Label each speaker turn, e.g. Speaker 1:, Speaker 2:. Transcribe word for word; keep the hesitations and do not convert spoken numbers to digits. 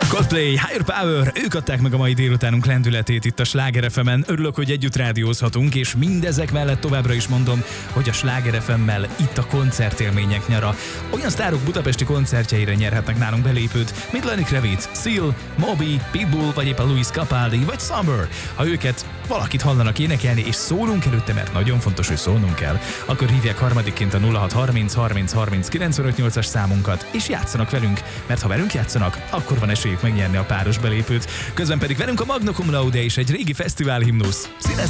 Speaker 1: Coldplay, Higher Power, ők adták meg a mai délutánunk lendületét itt a Sláger ef emen. Örülök, hogy együtt rádiózhatunk, és mindezek mellett továbbra is mondom, hogy a Sláger ef emmel itt a koncertélmények nyara. Olyan sztárok budapesti koncertjeire nyerhetnek nálunk belépőt, mint Lenny Kravitz, Seal, Moby, Pitbull, vagy éppen Luis Capaldi, vagy Summer. Ha őket valakit hallanak énekelni, és szólunk előtte, mert nagyon fontos, hogy szólnunk kell, akkor hívják harmadikként a nulla hat harminc harminc harminc kilencvenöt-nyolcas számunkat, és játszanak velünk, mert ha velünk játszanak, akkor van esélyük megnyerni a páros belépőt. Közben pedig velünk a Magna Cum Laude és egy régi fesztivál himnusz.